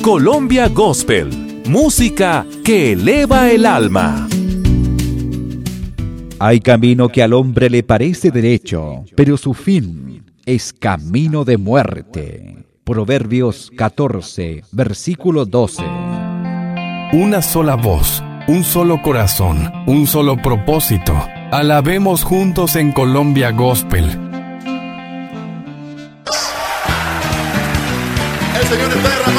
Colombia Gospel, música que eleva el alma. Hay camino que al hombre le parece derecho, pero su fin es camino de muerte. Proverbios 14, versículo 12. Una sola voz, un solo corazón, un solo propósito. Alabemos juntos en Colombia Gospel. El Señor está